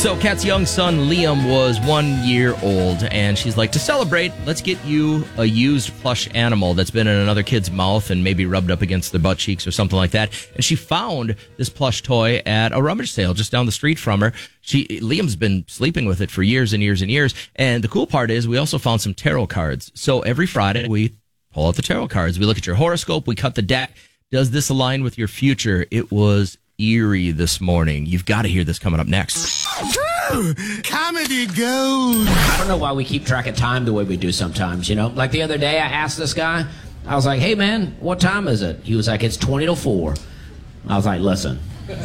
So Kat's young son, Liam, was 1 year old, and she's like, to celebrate, let's get you a used plush animal that's been in another kid's mouth and maybe rubbed up against their butt cheeks or something like that. And she found this plush toy at a rummage sale just down the street from her. Liam's been sleeping with it for years and years and years. And the cool part is we also found some tarot cards. So every Friday we pull out the tarot cards. We look at your horoscope. We cut the deck. Does this align with your future? It was eerie this morning. You've got to hear this coming up next. Comedy gold. I don't know why we keep track of time the way we do sometimes, you know? Like the other day, I asked this guy, I was like, hey, man, what time is it? He was like, it's 20 to 4. I was like, listen.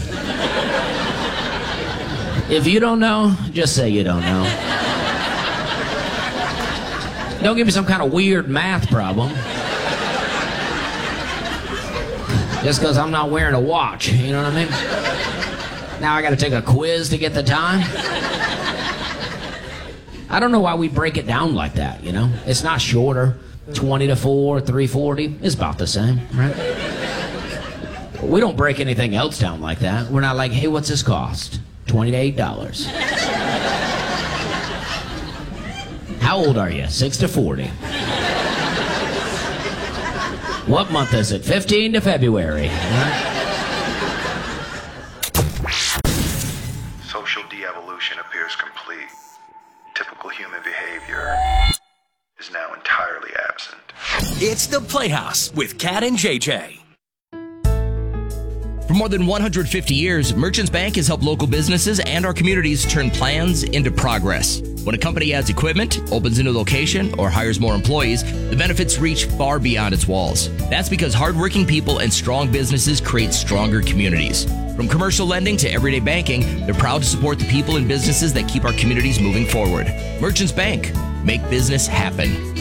If you don't know, just say you don't know. Don't give me some kind of weird math problem. Just because I'm not wearing a watch, you know what I mean? Now I got to take a quiz to get the time. I don't know why we break it down like that, you know? It's not shorter. 20 to 4, 3:40, it's about the same, right? We don't break anything else down like that. We're not like, hey, what's this cost? $20 to $8. How old are you? 6 to 40. What month is it? 15 to February. Social de-evolution appears complete. Typical human behavior is now entirely absent. It's the Playhouse with Kat and JJ. For more than 150 years, Merchants Bank has helped local businesses and our communities turn plans into progress. When a company adds equipment, opens a new location, or hires more employees, the benefits reach far beyond its walls. That's because hardworking people and strong businesses create stronger communities. From commercial lending to everyday banking, they're proud to support the people and businesses that keep our communities moving forward. Merchants Bank. Make business happen.